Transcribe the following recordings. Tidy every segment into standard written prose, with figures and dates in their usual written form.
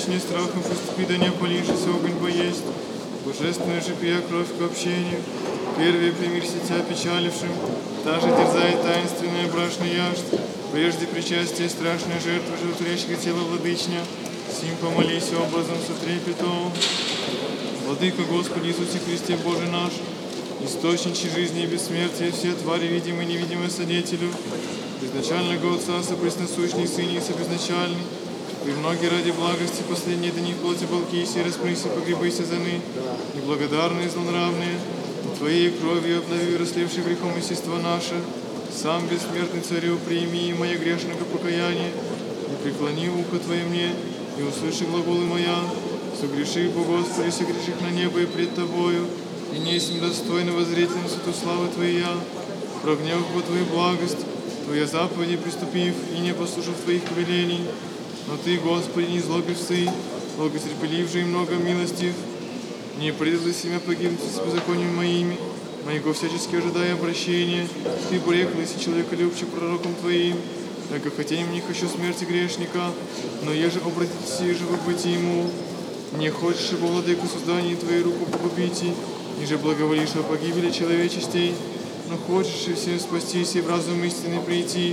не страхом приступи, да не опалившийся огонь поесть. Божественную же пия кровь к общению, первые примирься тебя печалившим, та же дерзает таинственная брашная яжд, прежде причастия страшной жертвы животворящего тела владычня, сим помолись образом со трепетом. Владыка Господи Иисусе Христе Боже наш, источниче жизни и бессмертия, все твари, видимые и невидимые содетелю, безначального Отца, сопресносущный Сыне и собезначальный, и многие ради благости последние дни в плоти полкися и распрыся, погребыся заны, неблагодарные и злонравные, Твоей кровью обнови расслевший грехом естество наше, сам бессмертный Царю, прими мое грешное покаяние, и преклони ухо Твое мне, и услыши глаголы моя, согреши, Бо Господи, согреших на небо и пред Тобою, и не есть достойно воззреть на высоту славы Твоя, прогнев по Твою благость, Твоя заповеди приступив и не послушав Твоих повелений. Но Ты, Господи, не злобивший, благотерпелив же и много милостив, не предал себя погибнуть с беззакониями моими, моего всячески ожидая обращения. Ты приехал, если человеколюбче пророком Твоим, яко хотением не хочу смерти грешника, но еже обратиться и же быть ему. Не хочешь, чтобы владыку создания Твоей руку погубите, ниже благоволишь о погибели человечестей, но хочешь и всем спастись и в разум истины прийти.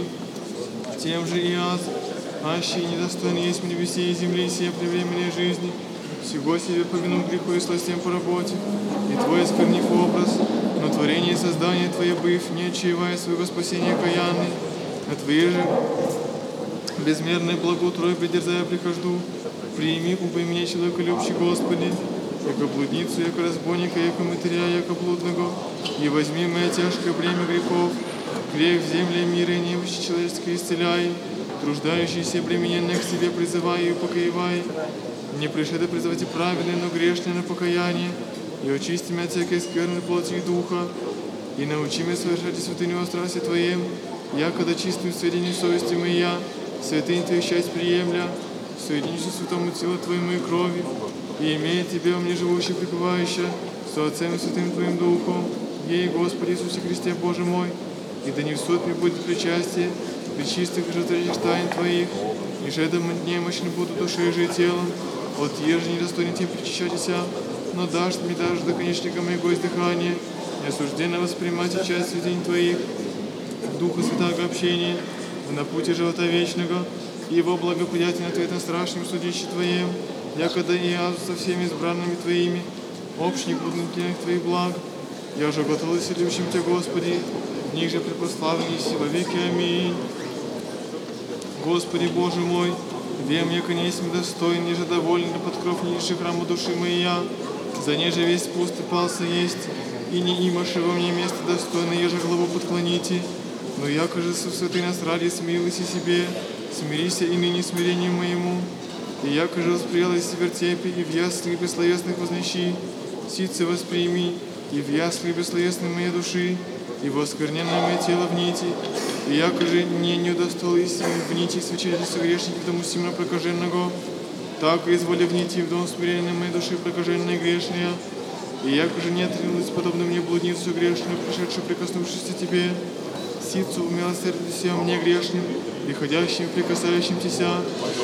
Тем же и аз, аще и недостойно есть в небесе и земле сия превременной жизни, всего себе по вину греху и сластям по работе, и Твой осквернив образ, но творение и создание Твое быв, не отчаивая своего спасения каянный, на Твое же безмерное благо Трое придерзая прихожду, прими, убой меня, человеколюбчий Господи, яко блудницу, яко разбойника, яко матеря, яко блудного, и возьми мое тяжкое бремя грехов, грех в земле мира и немощи человеческой исцеляй, труждающиеся бремененных к себе призывай и упокоивай, не пришеды призывать и праведные, но грешные на покаяние, и очисти меня от всякой скверной плоти и духа, и научи меня совершать святыню о страсти Твоем, якогда чистым сведением совести моя, святынь Твоих часть приемля, соединюсь со святому телу Твоему и крови, и имея Тебя, у мне живущий, пребывающий, со Отцем и Святым Твоим Духом, ей, Господи Иисусе Христе, Боже мой, и да не в суд мне будет причастие, при чистых и животворящих тайн Твоих, и жедом немощным буду душой же и телом, от ежи недостойный Тем причащатися, но дашь мне даже до конечника моего издыхания, неосужденно воспринимать часть святынь Твоих, Духа Святаго общения, на пути живота вечного, и Его благоприятен ответ на страшном судище Твоем, якогда и я со всеми избранными Твоими, общник будных Твоих благ, я же готовился любящим Тебя, Господи, в них же препрославленный во веки. Аминь. Господи Боже мой, вем, яко не есть достоин, ниже доволен под кров низших храма души моя, за неже весь пуст и пался есть, и не имаше во мне место достойно, еже главу подклоните, но яко же святый нас ради смилуйся себе, смирися и ныне смирением моему, и яко же восприялась вертепи, и в яслях бессловесных вознищи, ситце восприми, и в яслях бессловесной моей души, и воскверненное мое тело в нити, и яко же не удостоились в нити свечительства грешников дому симно прокаженного, так и изволи в нити в дом смирения моей души прокаженной грешная, и яко же не отрянулась подобно мне блудницу грешную, пришедшую прикоснувшись к Тебе, ситцу умилосердися мне грешным, приходящим, прикасающимся,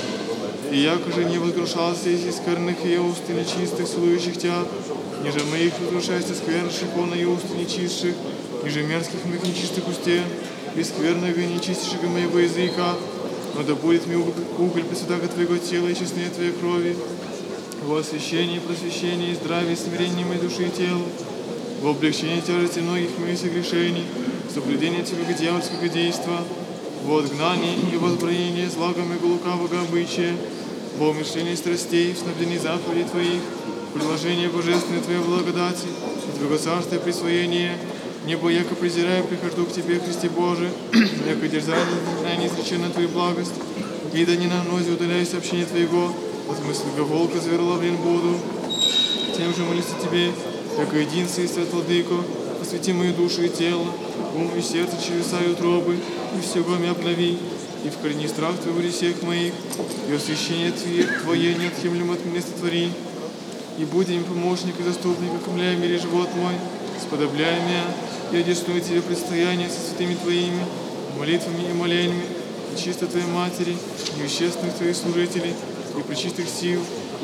и яко же не возгрушался из скверных ее уст и нечистых, целующих Тебя, ниже моих разрушайся сквернейших он и уст нечистых, ниже мерзких моих нечистых устей, и скверного и нечистейшего моего языка, но да будет мне уголь пресвятаго Твоего тела и честнее Твоей крови, во освящении, просвещении, здравии, смирении моей души и тела, во облегчении тяжести многих моих согрешений, в соблюдении Твоего дьявольского действа, во отгнании и возбранении злагом и лукавого обычая, во умерщвлении страстей, в снабдении заповедей Твоих, в приложении божественной Твоей благодати и Твоего царства и присвоения, небо яко презирая, прихожу к Тебе, Христе Боже, яко дерзая неизреченно Твою благость, и да не на гнозе удаляюсь общения Твоего, от мыслого волка звероловлен буду. Тем же молюсь Тебе, яко единственный свят Владыко, посвяти мою душу и тело, ум и сердце, чревеса и утробы, и всего меня обнови, и вкорени страх Твоего всех моих, и освящение Твое неотъемлемо от меня сотвори, и будь им помощник и заступник, окомляя в мире живот мой, сподобляя меня, и одесную Тебе предстояние со святыми Твоими, молитвами и молениями, и чисто Твоей Матери, и вещественных Твоих служителей, и пречистых сил,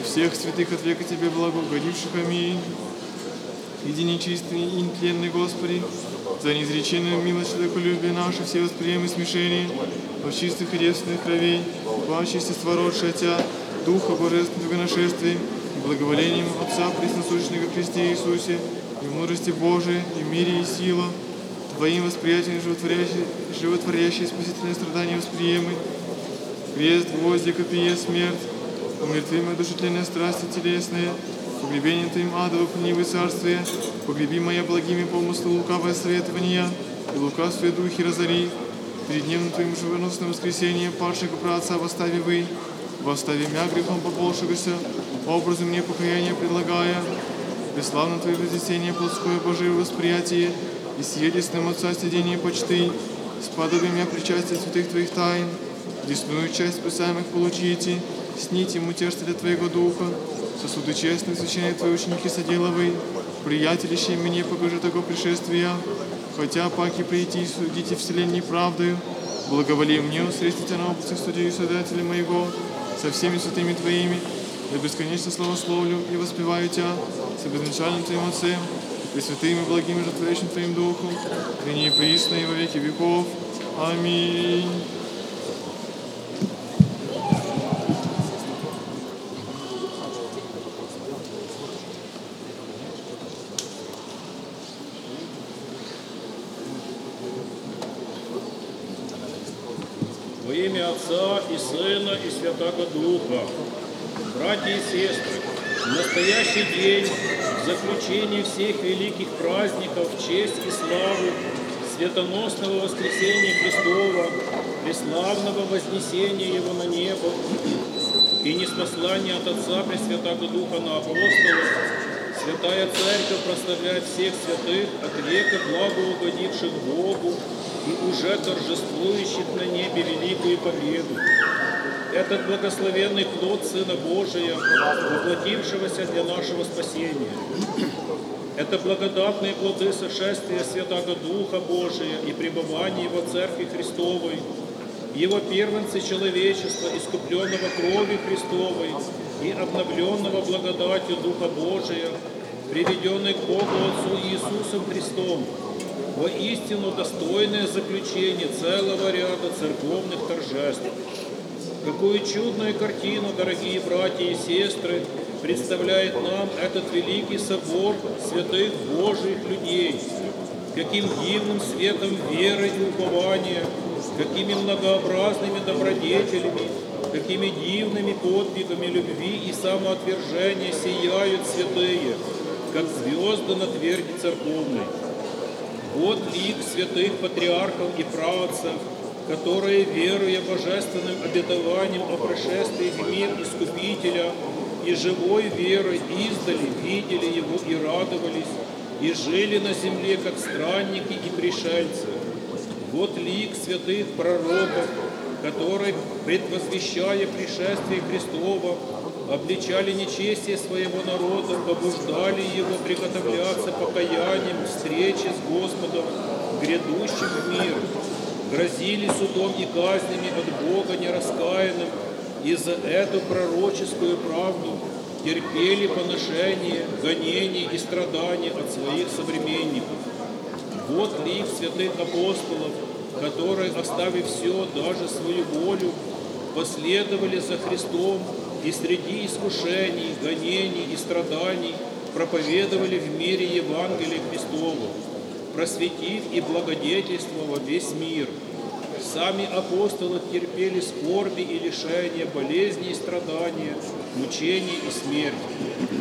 всех святых от века Тебе благоугодивших. Аминь. Иди нечистый и нетленный Господи, за неизреченную милость человеколюбие наше, все восприемы и смешения, от чистых и девственных кровей, плач естества родшая Тя, Духа Божественного нашествия, и благоволением Отца Пресносущного во Христе Иисусе, и в мудрости Божией, и в мире и сила, Твоим восприятием животворящие спасительные страдания восприемы, крест, гвозди, копье, смерть, умертвимая душетленная страсти телесные, погребением Твоим адово пленивое царствие, погреби моя благими помыслы лукавое советования, и лукавствие духи разори, перед днем Твоим живоносным воскресением падшего праотца восстави вы, восстави мя грехом пополшегося, образу мне покаяние предлагая, бесславно Твое вознесение плотское Божие восприятие, и съедесным Отца сидение почты, сподобие мя причастия святых Твоих тайн, десную часть спасаемых получите, сните им утешителя Твоего Духа, сосуды честных, священные Твои ученики соделывай, приятелищи мне покажи того пришествия, хотя паки прийти и судите вселенной правдою, благоволи мне усредствите на опытах судей и судателя моего, со всеми святыми Твоими, я бесконечно славословлю и воспеваю Тебя, с обезначальным Твоим Отцем, пресвятым и благим животворящим Твоим Духом, ныне и присно и во веки веков. Аминь. Во имя Отца и Сына и Святаго Духа, братья и сестры, в настоящий день, в заключении всех великих праздников, в честь и славу светоносного воскресения Христова, преславного вознесения Его на небо и ниспослания от Отца Пресвятаго Духа на апостолов, Святая Церковь прославляет всех святых от века благоугодивших Богу и уже торжествующих на небе великую победу. Этот благословенный плод Сына Божия, воплотившегося для нашего спасения. Это благодатные плоды сошествия Святаго Духа Божия и пребывания Его Церкви Христовой, Его первенцы человечества, искупленного кровью Христовой и обновленного благодатью Духа Божия, приведенный к Богу Отцу Иисусом Христом, воистину достойное заключение целого ряда церковных торжеств. Какую чудную картину, дорогие братья и сестры, представляет нам этот великий собор святых Божьих людей, каким дивным светом веры и упования, какими многообразными добродетелями, какими дивными подвигами любви и самоотвержения сияют святые, как звезды на тверди церковной. Вот лик святых патриархов и праотцев, которые, веруя божественным обетованием о пришествии в мир Искупителя и живой верой издали, видели Его и радовались, и жили на земле, как странники и пришельцы. Вот лик святых пророков, которые, предвозвещая пришествие Христова, обличали нечестие своего народа, побуждали его приготовляться покаянием к встрече с Господом, грядущим в мир, грозили судом и казнями от Бога нераскаянным, и за эту пророческую правду терпели поношение, гонения и страдания от своих современников. Вот лик святых апостолов, которые, оставив все, даже свою волю, последовали за Христом и среди искушений, гонений и страданий проповедовали в мире Евангелие Христово, просветив и благодетельствовав весь мир. Сами апостолы терпели скорби и лишения, болезни и страдания, мучений и смерти.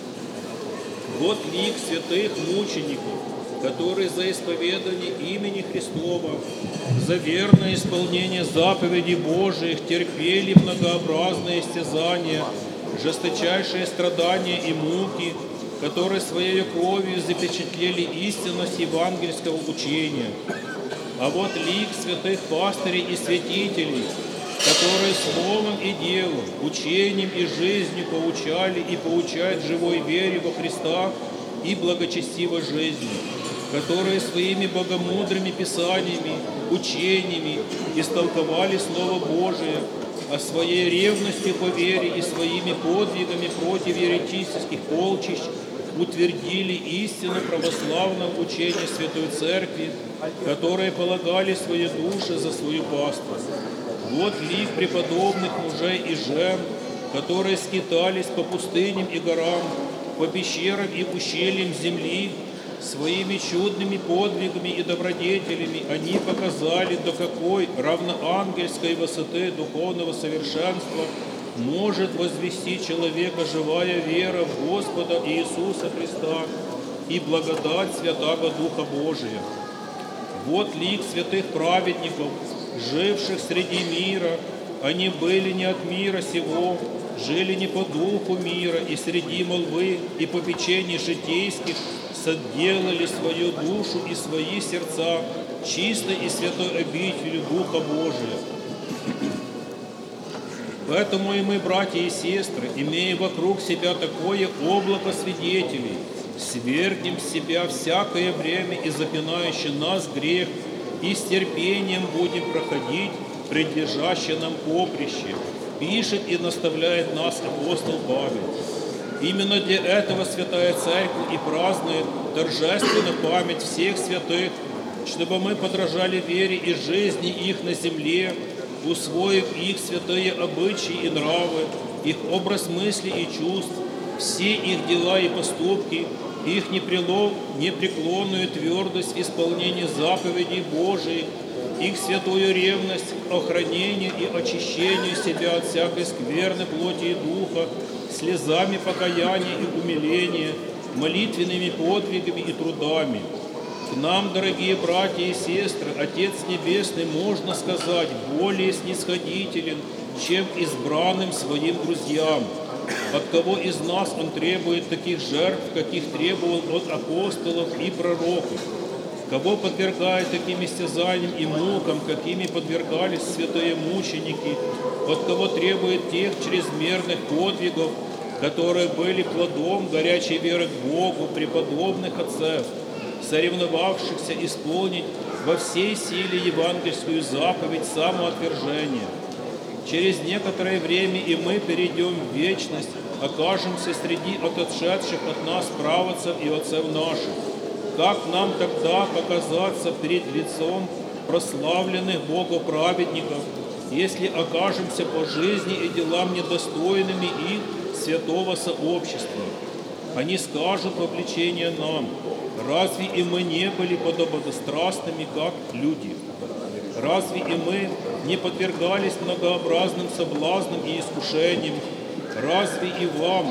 Вот лик святых мучеников, которые за исповедание имени Христова, за верное исполнение заповедей Божиих терпели многообразные истязания, жесточайшие страдания и муки, которые своей кровью запечатлели истинность евангельского учения. А вот лик святых пастырей и святителей, которые словом и делом, учением и жизнью поучали и поучают живой вере во Христа и благочестивой жизни, которые своими богомудрыми писаниями, учениями истолковали Слово Божие а своей ревностью по вере и своими подвигами против еретических полчищ утвердили истину православного учения Святой Церкви, которые полагали свои души за свою паству. Вот лик преподобных мужей и жен, которые скитались по пустыням и горам, по пещерам и ущельям земли, своими чудными подвигами и добродетелями они показали, до какой равноангельской высоты духовного совершенства может возвести человека живая вера в Господа Иисуса Христа и благодать Святаго Духа Божия. Вот лик святых праведников, живших среди мира, они были не от мира сего, жили не по духу мира, и среди молвы и попечений житейских соделали свою душу и свои сердца чистой и святой обителью Духа Божия. Поэтому и мы, братья и сестры, имея вокруг себя такое облако свидетелей, свергнем с себя всякое бремя и запинающий нас грех, и с терпением будем проходить предлежащее нам поприще, пишет и наставляет нас апостол Павел. Именно для этого Святая Церковь и празднует торжественно память всех святых, чтобы мы подражали вере и жизни их на земле, усвоив их святые обычаи и нравы, их образ мыслей и чувств, все их дела и поступки, их непреклонную твердость в исполнении заповедей Божиих, их святую ревность к охранению и очищению себя от всякой скверны плоти и духа, слезами покаяния и умиления, молитвенными подвигами и трудами. К нам, дорогие братья и сестры, Отец Небесный, можно сказать, более снисходителен, чем избранным своим друзьям. От кого из нас Он требует таких жертв, каких требовал от апостолов и пророков? Кого подвергает таким истязаниям и мукам, какими подвергались святые мученики? От кого требует тех чрезмерных подвигов, которые были плодом горячей веры к Богу преподобных отцев, соревновавшихся исполнить во всей силе евангельскую заповедь самоотвержения? Через некоторое время и мы перейдем в вечность, окажемся среди отошедших от нас правоцев и отцев наших. Как нам тогда показаться перед лицом прославленных богоправедников, если окажемся по жизни и делам недостойными их святого сообщества? Они скажут в обличение нам: разве и мы не были подобострастными, как люди? Разве и мы не подвергались многообразным соблазнам и искушениям? Разве и вам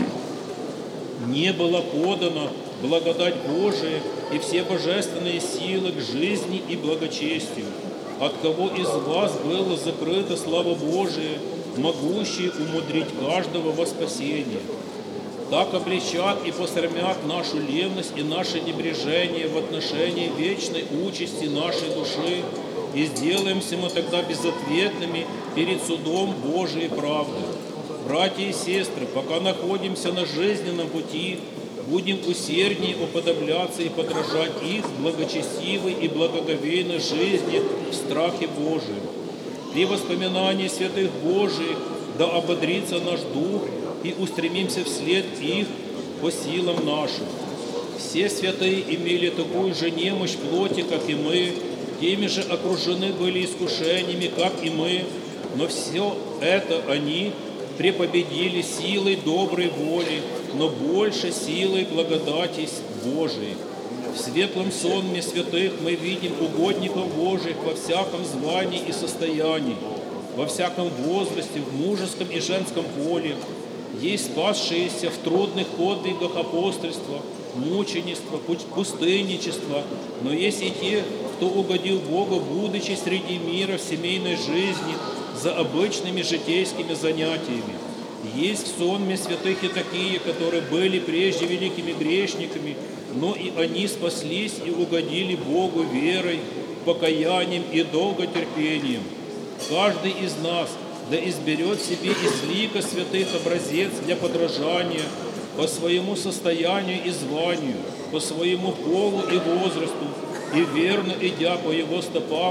не было подано благодать Божия и все божественные силы к жизни и благочестию? От кого из вас было закрыто слава Божия, могущее умудрить каждого во спасение? Так обличат и посрамят нашу ленность и наше небрежение в отношении вечной участи нашей души, и сделаемся мы тогда безответными перед судом Божией правды. Братья и сестры, пока находимся на жизненном пути, будем усерднее уподобляться и подражать их благочестивой и благоговейной жизни в страхе Божием. При воспоминании святых Божиих да ободрится наш дух, и устремимся вслед их по силам нашим. Все святые имели такую же немощь плоти, как и мы, теми же окружены были искушениями, как и мы, но все это они препобедили силой доброй воли, но больше силой благодати Божией. В светлом сонме святых мы видим угодников Божьих во всяком звании и состоянии, во всяком возрасте, в мужеском и женском поле. Есть спасшиеся в трудных подвигах апостольства, мученичества, пустынничества, но есть и те, кто угодил Богу, будучи среди мира в семейной жизни, за обычными житейскими занятиями. Есть в сонме святых и такие, которые были прежде великими грешниками, но и они спаслись и угодили Богу верой, покаянием и долготерпением. Каждый из нас да изберет себе из лика святых образец для подражания по своему состоянию и званию, по своему полу и возрасту, и верно идя по его стопам,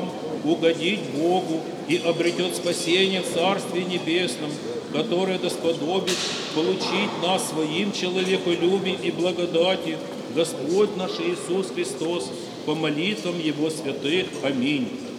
угодить Богу и обретет спасение в Царстве Небесном, которое досподобит получить нас своим человеколюбием и благодати, Господь наш Иисус Христос, по молитвам Его святых. Аминь.